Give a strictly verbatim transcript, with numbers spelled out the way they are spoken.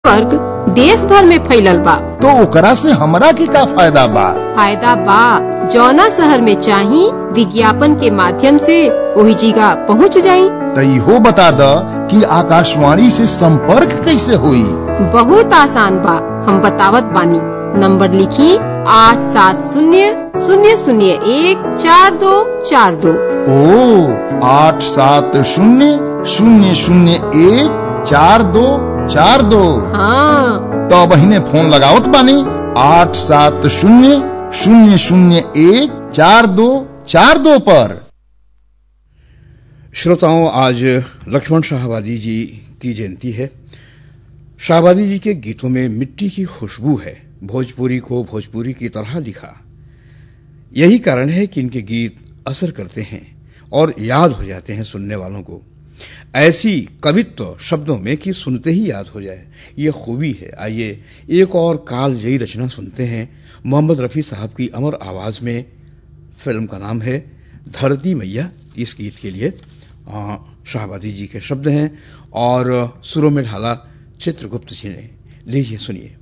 संपर्क देश भर में फैलल बा। तो ओकरा से हमरा के का फायदा बा? फायदा बा, जौना शहर में चाही विज्ञापन के माध्यम से वही जगह पहुँच जाई। तो इहो बता द कि आकाशवाणी से संपर्क कैसे हुई? बहुत आसान बा, हम बतावत बानी। नंबर लिखी आठ सात शून्य शून्य शून्य एक चार दो चार दो। ओ आठ सात शून्य शून्य शून्य एक चार दो चार दो। हाँ, तो बहिने फोन लगावत बानी आठ सात शून्य शून्य शून्य एक चार दो चार दो पर। श्रोताओं, आज लक्ष्मण शाहवादी जी की जयंती है। शाहवादी जी के गीतों में मिट्टी की खुशबू है। भोजपुरी को भोजपुरी की तरह लिखा। यही कारण है कि इनके गीत असर करते हैं और याद हो जाते हैं सुनने वालों को। ऐसी कवित्व शब्दों में कि सुनते ही याद हो जाए, ये खूबी है। आइए एक और कालजयी रचना सुनते हैं मोहम्मद रफी साहब की अमर आवाज में। फिल्म का नाम है धरती मैया। इस गीत के लिए शाहवादी जी के शब्द हैं और सुरों में ढाला चित्रगुप्त जी ने। लीजिए सुनिए।